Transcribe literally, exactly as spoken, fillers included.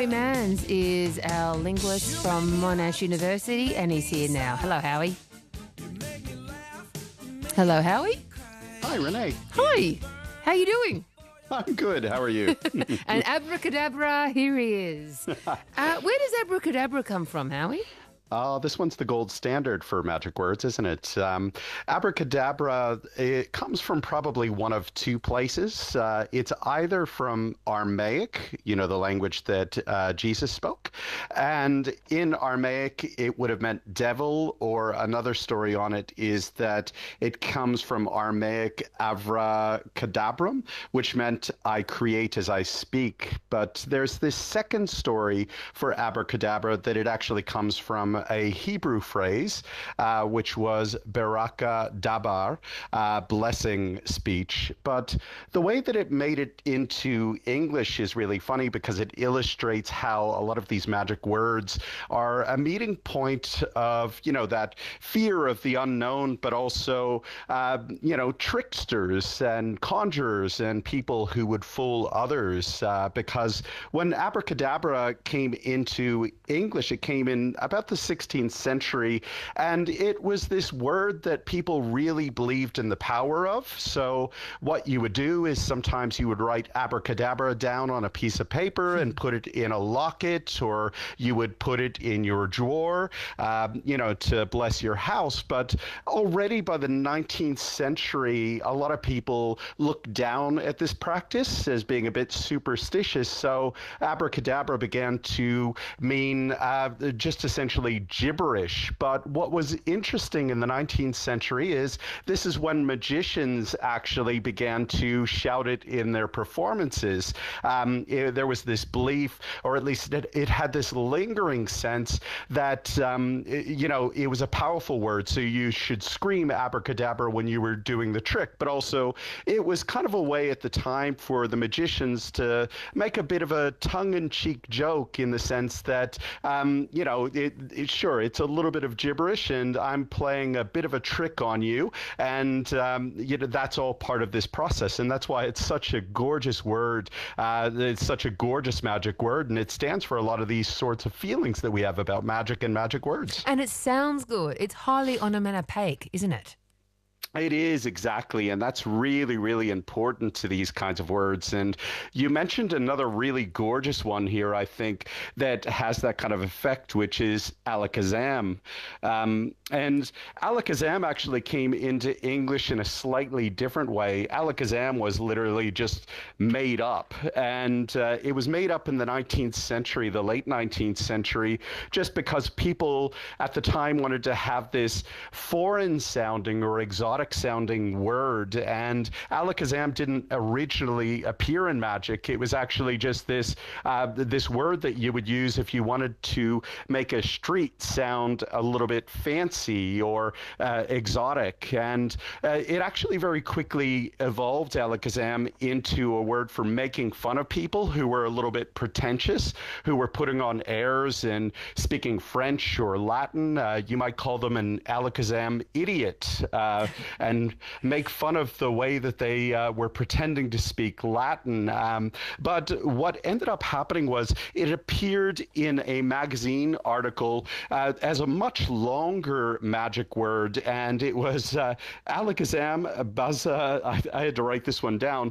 Howie Manns is our linguist from Monash University, and he's here now. Hello, Howie. Hello, Howie. Hi, Renee. Hi. How you doing? I'm good. How are you? And abracadabra, here he is. Uh, where does abracadabra come from, Howie? Uh, this one's the gold standard for magic words, isn't it? Um, abracadabra, it comes from probably one of two places. Uh, it's either from Aramaic, you know, the language that uh, Jesus spoke. And in Aramaic, it would have meant devil, or another story on it is that it comes from Aramaic avracadabrum, which meant I create as I speak. But there's this second story for abracadabra that it actually comes from a Hebrew phrase, uh, which was baraka dabar, uh, blessing speech. But the way that it made it into English is really funny because it illustrates how a lot of these magic words are a meeting point of, you know, that fear of the unknown, but also, uh, you know, tricksters and conjurers and people who would fool others. Uh, because when abracadabra came into English, it came in about the sixteenth century, and it was this word that people really believed in the power of. So what you would do is sometimes you would write abracadabra down on a piece of paper and put it in a locket, or you would put it in your drawer, um, you know, to bless your house. But already by the nineteenth century, a lot of people looked down at this practice as being a bit superstitious. So abracadabra began to mean uh, just essentially gibberish. But what was interesting in the nineteenth century is this is when magicians actually began to shout it in their performances. Um, it, there was this belief, or at least it, it had this lingering sense that, um, it, you know, it was a powerful word, so you should scream abracadabra when you were doing the trick. But also, it was kind of a way at the time for the magicians to make a bit of a tongue-in-cheek joke, in the sense that, um, you know, it, it, sure, it's a little bit of gibberish, and I'm playing a bit of a trick on you, and um, you know, that's all part of this process, and that's why it's such a gorgeous word. Uh, it's such a gorgeous magic word, and it stands for a lot of these sorts of feelings that we have about magic and magic words. And it sounds good. It's highly onomatopoeic, isn't it? It is, exactly, and that's really, really important to these kinds of words. And you mentioned another really gorgeous one here, I think, that has that kind of effect, which is alakazam. Um, and alakazam actually came into English in a slightly different way. Alakazam was literally just made up, and uh, it was made up in the nineteenth century, the late nineteenth century, just because people at the time wanted to have this foreign-sounding or exotic sounding word. And alakazam didn't originally appear in magic. It was actually just this uh, this word that you would use if you wanted to make a street sound a little bit fancy or uh, exotic. And uh, it actually very quickly evolved, alakazam, into a word for making fun of people who were a little bit pretentious, who were putting on airs and speaking French or Latin. Uh, you might call them an alakazam idiot. Uh, and make fun of the way that they uh, were pretending to speak Latin. Um, but what ended up happening was it appeared in a magazine article uh, as a much longer magic word, and it was uh, alakazam baza. I, I had to write this one down.